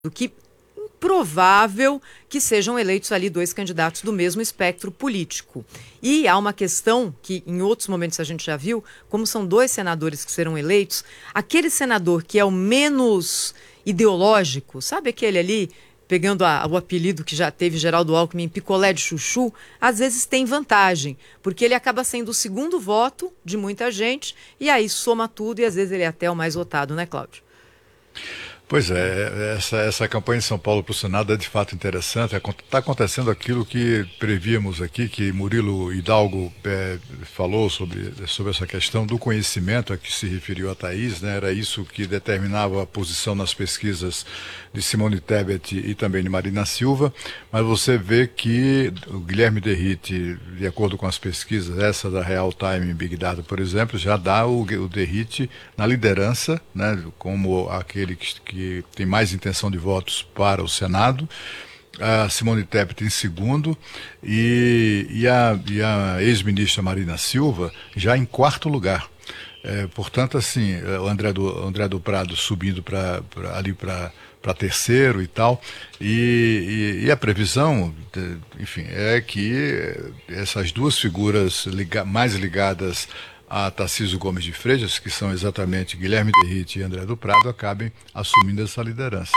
que improvável que sejam eleitos ali 2 candidatos do mesmo espectro político. E há uma questão que em outros momentos a gente já viu, como são 2 senadores que serão eleitos, aquele senador que é o menos ideológico, sabe aquele ali, pegando o apelido que já teve Geraldo Alckmin, picolé de chuchu, às vezes tem vantagem, porque ele acaba sendo o segundo voto de muita gente e aí soma tudo e às vezes ele é até o mais votado, né, Cláudio? Pois é, essa campanha em São Paulo para o Senado é de fato interessante. Está acontecendo aquilo que prevíamos aqui, que Murilo Hidalgo falou sobre essa questão do conhecimento a que se referiu a Thaís, né? Era isso que determinava a posição nas pesquisas de Simone Tebet e também de Marina Silva, mas você vê que o Guilherme Derrite, de acordo com as pesquisas, essa da Real Time Big Data, por exemplo, já dá o Derrite na liderança, né? Como aquele que tem mais intenção de votos para o Senado, a Simone Tebet em segundo e a ex-ministra Marina Silva já em 4º lugar. Portanto, assim, o André do Prado subindo para 3º e tal, e a previsão, enfim, é que essas 2 figuras mais ligadas a Tarcísio Gomes de Freitas, que são exatamente Guilherme Derrite e André do Prado, acabem assumindo essa liderança.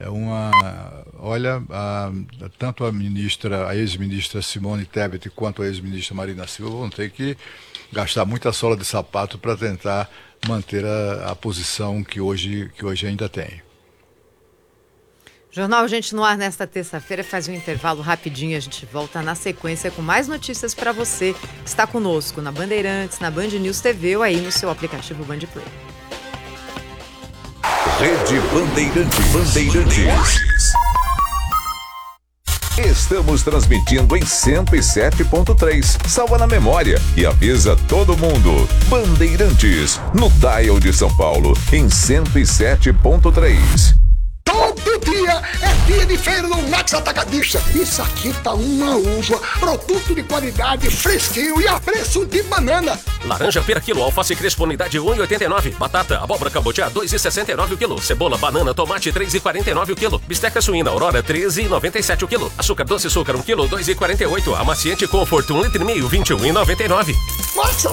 Tanto a ex-ministra Simone Tebet quanto a ex-ministra Marina Silva vão ter que gastar muita sola de sapato para tentar manter a posição que hoje ainda tem. Jornal Gente no Ar nesta terça-feira faz um intervalo rapidinho, a gente volta na sequência com mais notícias para você. Está conosco na Bandeirantes, na Band News TV ou aí no seu aplicativo Band Play. Rede Bandeirantes. Estamos transmitindo em 107.3. Salva na memória e avisa todo mundo. Bandeirantes, no dial de São Paulo, em 107.3. Todo dia é dia de feira no Max Atacadista. Isso aqui tá uma uva, produto de qualidade, fresquinho e a preço de banana. Laranja pera quilo, alface crespo unidade 1,89. Batata, abóbora cabotiá 2,69 o quilo. Cebola, banana, tomate 3,49 o quilo. Bisteca suína Aurora 13,97 o quilo. Açúcar doce açúcar 1 quilo 2,48. Amaciante Comfort 1,5 litro 21,99. Max